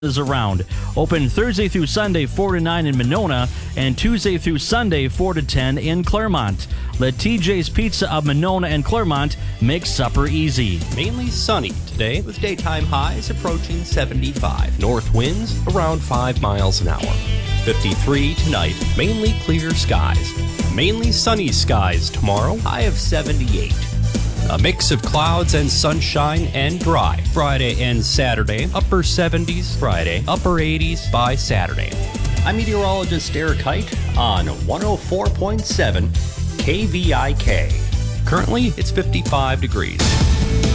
is around. Open Thursday through Sunday 4 to 9 in Monona and Tuesday through Sunday 4 to 10 in Claremont. Let TJ's Pizza of Monona and Claremont make supper easy. Mainly sunny today with daytime highs approaching 75. North winds around 5 miles an hour. 53 tonight, mainly clear skies. Mainly sunny skies tomorrow, high of 78. A mix of clouds and sunshine and dry. Friday and Saturday, upper 70s Friday, upper 80s by Saturday. I'm meteorologist Eric Height on 104.7 KVIK. Currently, it's 55 degrees.